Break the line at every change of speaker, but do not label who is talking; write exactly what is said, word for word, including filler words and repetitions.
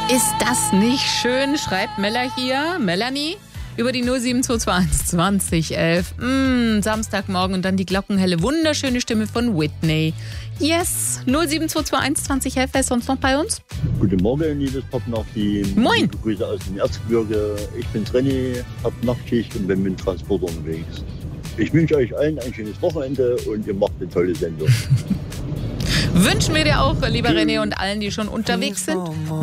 Ist das nicht schön, schreibt Mella hier, Melanie, über die null sieben zwei zwei eins zwanzig elf. Mm, Samstagmorgen und dann die glockenhelle, wunderschöne Stimme von Whitney. Yes, null sieben zwei zwei eins zwanzig elf, wer ist sonst noch bei uns?
Guten Morgen, liebes Pop-Nacht-Team.
Moin.
Grüße aus dem Erzgebirge. Ich bin's René, hab Nachtschicht und bin mit dem Transporter unterwegs. Ich wünsche euch allen ein schönes Wochenende und ihr macht eine tolle Sendung.
Wünschen wir dir auch, lieber René, und allen, die schon unterwegs sind.